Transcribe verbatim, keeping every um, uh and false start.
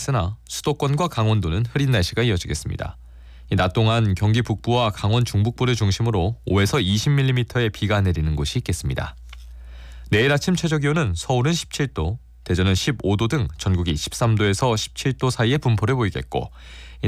있으나 수도권과 강원도는 흐린 날씨가 이어지겠습니다. 낮 동안 경기 북부와 강원 중북부를 중심으로 오에서 이십 밀리미터의 비가 내리는 곳이 있겠습니다. 내일 아침 최저기온은 서울은 십칠 도, 대전은 십오 도 등 전국이 십삼 도에서 십칠 도 사이의 분포를 보이겠고